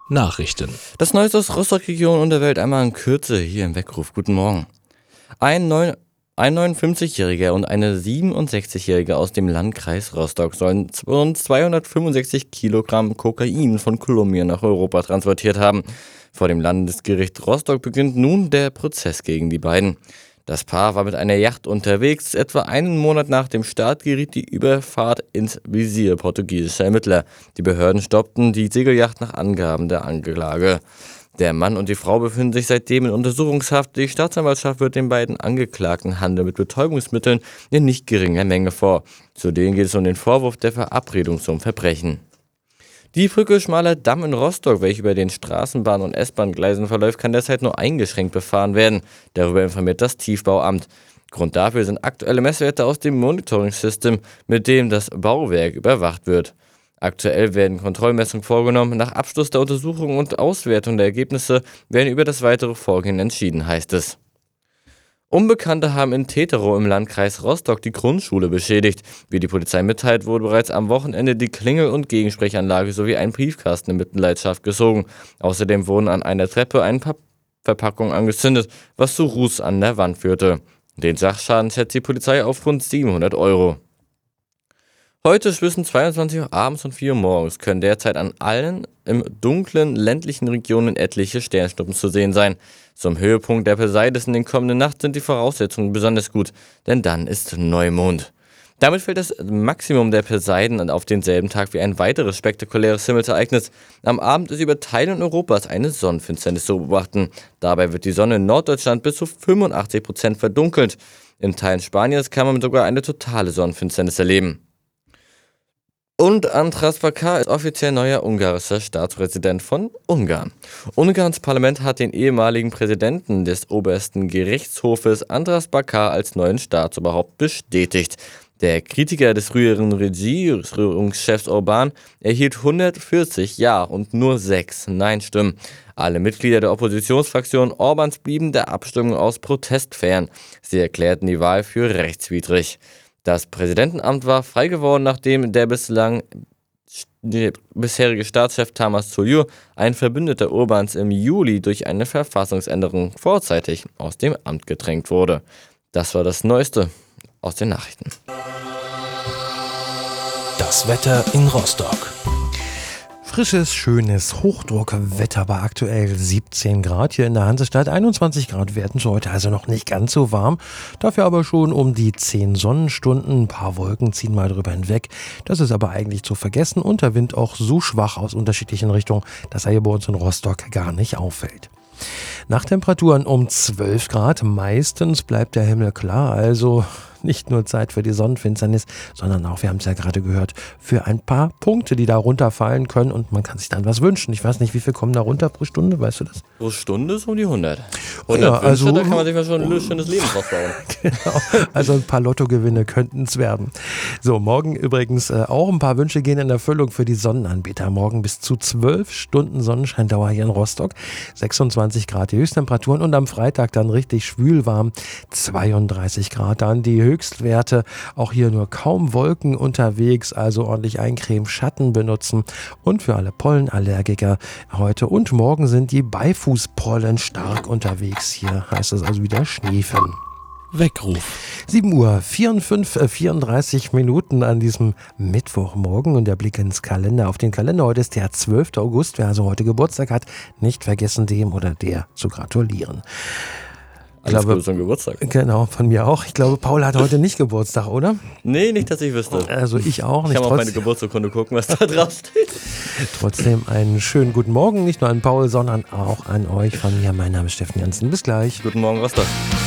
Nachrichten. Das Neueste aus Rostock-Region und der Welt einmal in Kürze hier im Weckruf. Guten Morgen. Ein 59-Jähriger und eine 67-Jährige aus dem Landkreis Rostock sollen rund 265 Kilogramm Kokain von Kolumbien nach Europa transportiert haben. Vor dem Landesgericht Rostock beginnt nun der Prozess gegen die beiden. Das Paar war mit einer Yacht unterwegs. Etwa einen Monat nach dem Start geriet die Überfahrt ins Visier portugiesischer Ermittler. Die Behörden stoppten die Segelyacht nach Angaben der Anklage. Der Mann und die Frau befinden sich seitdem in Untersuchungshaft. Die Staatsanwaltschaft wirft den beiden Angeklagten Handel mit Betäubungsmitteln in nicht geringer Menge vor. Zudem geht es um den Vorwurf der Verabredung zum Verbrechen. Die Brücke Schmaler Damm in Rostock, welche über den Straßenbahn- und S-Bahn-Gleisen verläuft, kann derzeit nur eingeschränkt befahren werden. Darüber informiert das Tiefbauamt. Grund dafür sind aktuelle Messwerte aus dem Monitoring-System, mit dem das Bauwerk überwacht wird. Aktuell werden Kontrollmessungen vorgenommen. Nach Abschluss der Untersuchung und Auswertung der Ergebnisse werden über das weitere Vorgehen entschieden, heißt es. Unbekannte haben in Teterow im Landkreis Rostock die Grundschule beschädigt. Wie die Polizei mitteilt, wurde bereits am Wochenende die Klingel- und Gegensprechanlage sowie ein Briefkasten in Mitleidenschaft gezogen. Außerdem wurden an einer Treppe ein paar Verpackungen angezündet, was zu Ruß an der Wand führte. Den Sachschaden schätzt die Polizei auf rund 700 Euro. Heute zwischen 22 Uhr abends und 4 Uhr morgens können derzeit an allen im dunklen ländlichen Regionen etliche Sternschnuppen zu sehen sein. Zum Höhepunkt der Perseides in den kommenden Nacht sind die Voraussetzungen besonders gut, denn dann ist Neumond. Damit fällt das Maximum der Perseiden auf denselben Tag wie ein weiteres spektakuläres Himmelsereignis. Am Abend ist über Teilen Europas eine Sonnenfinsternis zu beobachten. Dabei wird die Sonne in Norddeutschland bis zu 85% verdunkelt. In Teilen Spaniens kann man sogar eine totale Sonnenfinsternis erleben. Und Andras Bakar ist offiziell neuer ungarischer Staatspräsident von Ungarn. Ungarns Parlament hat den ehemaligen Präsidenten des obersten Gerichtshofes Andras Bakar als neuen Staatsoberhaupt bestätigt. Der Kritiker des früheren Regierungschefs Orbán erhielt 140 Ja- und nur 6 Nein-Stimmen. Alle Mitglieder der Oppositionsfraktion Orbáns blieben der Abstimmung aus Protest fern. Sie erklärten die Wahl für rechtswidrig. Das Präsidentenamt war frei geworden, nachdem der bisherige Staatschef Tamás Tzuriu, ein Verbündeter Orbáns, im Juli durch eine Verfassungsänderung vorzeitig aus dem Amt gedrängt wurde. Das war das Neueste aus den Nachrichten. Das Wetter in Rostock. Frisches, schönes Hochdruckwetter bei aktuell 17 Grad hier in der Hansestadt. 21 Grad werden es heute, also noch nicht ganz so warm. Dafür aber schon um die 10 Sonnenstunden. Ein paar Wolken ziehen mal drüber hinweg. Das ist aber eigentlich zu vergessen und der Wind auch so schwach aus unterschiedlichen Richtungen, dass er hier bei uns in Rostock gar nicht auffällt. Nachttemperaturen um 12 Grad. Meistens bleibt der Himmel klar, also nicht nur Zeit für die Sonnenfinsternis, sondern auch, wir haben es ja gerade gehört, für ein paar Punkte, die da runterfallen können und man kann sich dann was wünschen. Ich weiß nicht, wie viel kommen da runter pro Stunde, weißt du das? Pro Stunde ist um die 100. 100 ja, Wünsche, also, da kann man sich mal schon ein schönes Leben draus bauen. Genau, also ein paar Lottogewinne könnten es werden. So, morgen übrigens auch ein paar Wünsche gehen in Erfüllung für die Sonnenanbeter. Morgen bis zu 12 Stunden Sonnenscheindauer hier in Rostock, 26 Grad die Höchsttemperaturen und am Freitag dann richtig schwülwarm, 32 Grad dann die Höchstwerte. Auch hier nur kaum Wolken unterwegs, also ordentlich eincremen, Schatten benutzen. Und für alle Pollenallergiker heute und morgen sind die Beifußpollen stark unterwegs. Hier heißt es also wieder Schneefen. Weckruf. 7 Uhr 34 Minuten an diesem Mittwochmorgen und der Blick ins Kalender. Auf den Kalender, heute ist der 12. August. Wer also heute Geburtstag hat, nicht vergessen, dem oder der zu gratulieren. Alles Gute zum Geburtstag. Genau, von mir auch. Ich glaube, Paul hat heute nicht Geburtstag, oder? Nee, nicht, dass ich wüsste. Also ich auch nicht. Ich kann auf meine Geburtsurkunde gucken, was da drauf steht. Trotzdem einen schönen guten Morgen, nicht nur an Paul, sondern auch an euch. Von mir, mein Name ist Steffen Jansen. Bis gleich. Guten Morgen, Rostock.